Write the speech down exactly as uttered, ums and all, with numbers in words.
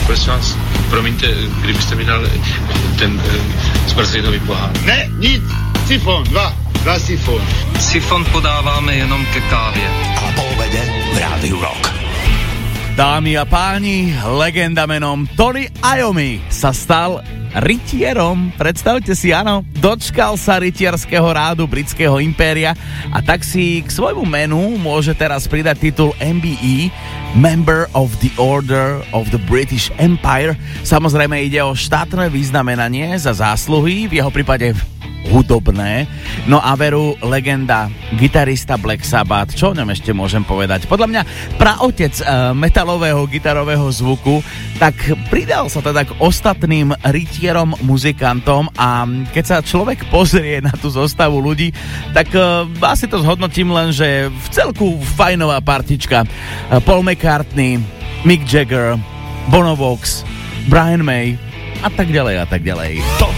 prosím vás, promiňte, kdybyste mi dal ten e, zmrzlinový pohár. Ne, nic, sifon, dva, dva sifon. Sifon podáváme jenom ke kávě. A po obede v Rádiu Rock. Dámy a páni, legenda menom Tony Iommi sa stal rytierom. Predstavte si, áno, dočkal sa rytierského rádu britského impéria a tak si k svojmu menu môže teraz pridať titul M B E, Member of the Order of the British Empire. Samozrejme ide o štátne vyznamenanie za zásluhy, v jeho prípade hudobné. No a veru, legenda, gitarista Black Sabbath, čo o ňom ešte môžem povedať? Podľa mňa praotec e, metalového gitarového zvuku, tak pridal sa teda k ostatným rytierom, muzikantom a keď sa človek pozrie na tú zostavu ľudí, tak e, asi to zhodnotím len, že v celku fajnová partička. E, Paul McCartney, Mick Jagger, Bono Vox, Brian May a tak ďalej a tak ďalej.